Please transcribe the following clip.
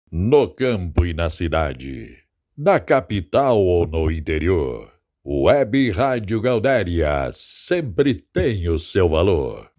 No campo e na cidade, na capital ou no interior, Web Rádio Gaudéria sempre tem o seu valor.